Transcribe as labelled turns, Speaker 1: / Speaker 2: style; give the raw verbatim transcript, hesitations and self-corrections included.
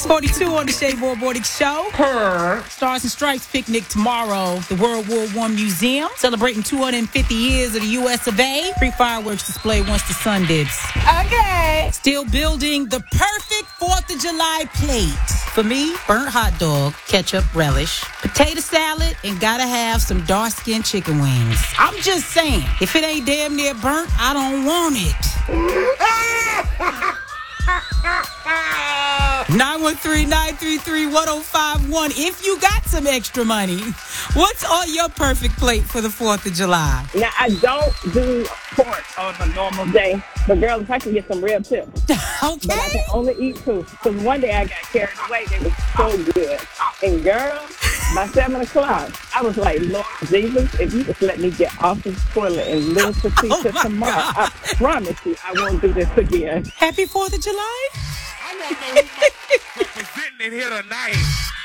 Speaker 1: six forty-two on the Shea Boy Morning Show. Her. Stars and Stripes picnic tomorrow. The World War One Museum celebrating two hundred fifty years of the U S of A. Free fireworks display once the sun dips. Okay. Still building the perfect fourth of July plate. For me, burnt hot dog, ketchup, relish, potato salad, and gotta have some dark-skinned chicken wings. I'm just saying, if it ain't damn near burnt, I don't want it. nine one three, nine three three, one oh five one. If you got some extra money, what's on your perfect plate for the fourth of July?
Speaker 2: Now, I don't do pork on a normal day, but girl, if I can get some rib tips.
Speaker 1: Okay.
Speaker 2: But I can only eat two. Because one day I got carried away. They were so good. And girl, by seven o'clock, I was like, Lord Jesus, if you just let me get off this toilet and live to see
Speaker 1: Oh
Speaker 2: till
Speaker 1: my
Speaker 2: tomorrow,
Speaker 1: God.
Speaker 2: I promise you I won't do this again.
Speaker 1: Happy fourth of July?
Speaker 3: I want to know who's representing in here tonight.